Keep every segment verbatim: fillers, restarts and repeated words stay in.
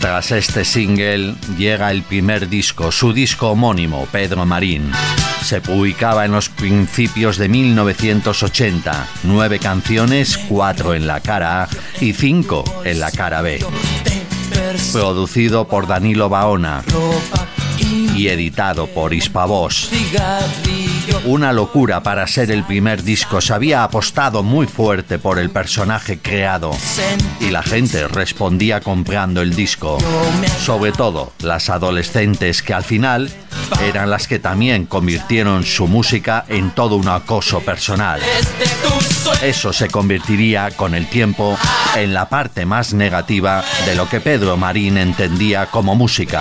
Tras este single llega el primer disco, su disco homónimo, Pedro Marín. Se publicaba en los principios de mil novecientos ochenta. Nueve canciones, cuatro en la cara A y cinco en la cara B. Producido por Danilo Baona y editado por Hispavox. Una locura para ser el primer disco. Se había apostado muy fuerte por el personaje creado y la gente respondía comprando el disco. Sobre todo las adolescentes, que al final eran las que también convirtieron su música en todo un acoso personal. Eso se convertiría con el tiempo en la parte más negativa de lo que Pedro Marín entendía como música.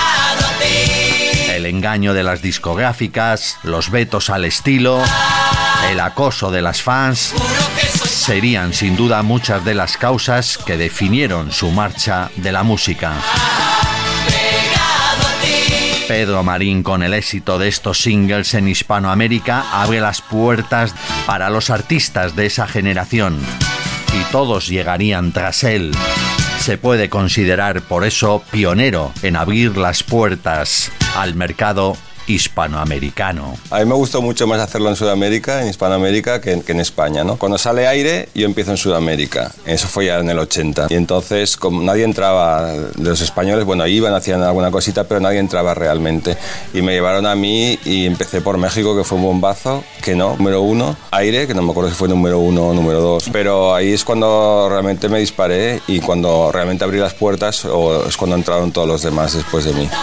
El engaño de las discográficas, los vetos al estilo, el acoso de las fans, serían sin duda muchas de las causas que definieron su marcha de la música. Pedro Marín, con el éxito de estos singles en Hispanoamérica, abre las puertas para los artistas de esa generación y todos llegarían tras él. Se puede considerar por eso pionero en abrir las puertas al mercado hispanoamericano. A mí me gustó mucho más hacerlo en Sudamérica, en Hispanoamérica, que, que en España, ¿no? Cuando sale Aire, yo empiezo en Sudamérica. Eso fue ya en el ochenta. Y entonces, como nadie entraba de los españoles, bueno, iban, hacían alguna cosita, pero nadie entraba realmente. Y me llevaron a mí y empecé por México, que fue un bombazo, que no, número uno. Aire, que no me acuerdo si fue número uno o número dos. Pero ahí es cuando realmente me disparé y cuando realmente abrí las puertas, o es cuando entraron todos los demás después de mí.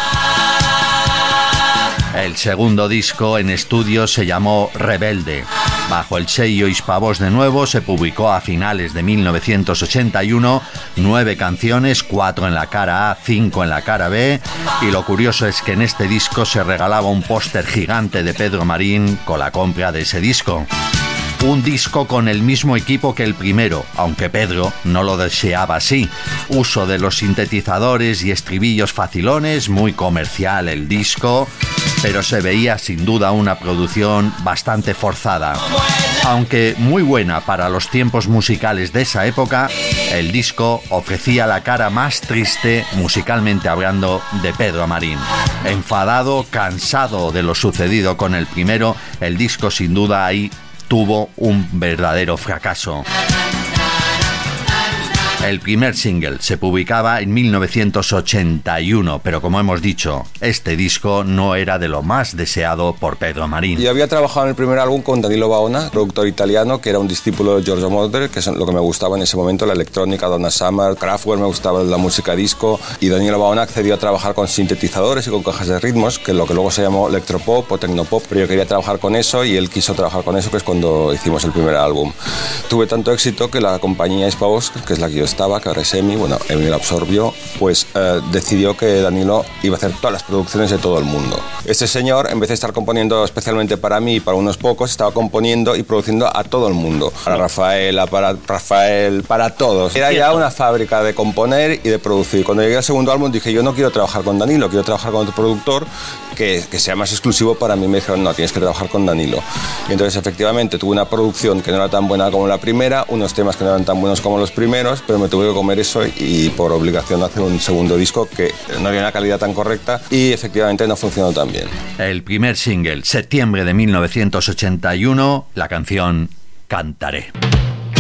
El segundo disco en estudio se llamó Rebelde. Bajo el sello Hispavox de nuevo, se publicó a finales de mil novecientos ochenta y uno, nueve canciones, cuatro en la cara A, cinco en la cara B, y lo curioso es que en este disco se regalaba un póster gigante de Pedro Marín con la compra de ese disco. Un disco con el mismo equipo que el primero, aunque Pedro no lo deseaba así. Uso de los sintetizadores y estribillos facilones, muy comercial el disco, pero se veía sin duda una producción bastante forzada. Aunque muy buena para los tiempos musicales de esa época, el disco ofrecía la cara más triste, musicalmente hablando, de Pedro Marín. Enfadado, cansado de lo sucedido con el primero, el disco sin duda ahí tuvo un verdadero fracaso. El primer single se publicaba en mil novecientos ochenta y uno, pero como hemos dicho, este disco no era de lo más deseado por Pedro Marín. Yo había trabajado en el primer álbum con Danilo Baona, productor italiano, que era un discípulo de Giorgio Moroder, que es lo que me gustaba en ese momento, la electrónica, Donna Summer, Kraftwerk, me gustaba la música disco, y Danilo Baona accedió a trabajar con sintetizadores y con cajas de ritmos, que es lo que luego se llamó electropop o tecnopop, pero yo quería trabajar con eso y él quiso trabajar con eso, que es cuando hicimos el primer álbum. Tuve tanto éxito que la compañía Hispavox, que es la que yo estaba, que ahora es EMI, bueno, EMI la absorbió, pues eh, decidió que Danilo iba a hacer todas las producciones de todo el mundo. Este señor, en vez de estar componiendo especialmente para mí y para unos pocos, estaba componiendo y produciendo a todo el mundo. Para Rafaela, para Rafael, para todos. Era ya una fábrica de componer y de producir. Cuando llegué al segundo álbum dije, yo no quiero trabajar con Danilo, quiero trabajar con otro productor que, que sea más exclusivo para mí. Me dijeron, no, tienes que trabajar con Danilo. Y entonces, efectivamente, tuve una producción que no era tan buena como la primera, unos temas que no eran tan buenos como los primeros, pero me tuve que comer eso y por obligación hacer un segundo disco que no había una calidad tan correcta y efectivamente no funcionó tan bien. El primer single, septiembre de mil novecientos ochenta y uno, la canción Cantaré.